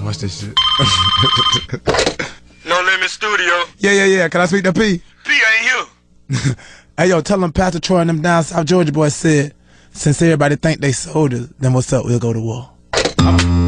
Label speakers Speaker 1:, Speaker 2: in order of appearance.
Speaker 1: Watch this shit.
Speaker 2: No Limit Studio.
Speaker 1: Yeah. Can I speak to P?
Speaker 2: P ain't here.
Speaker 1: Hey, yo, tell them Pastor Troy and them down South Georgia boys said, since everybody think they soldiers, then what's up? We'll go to war.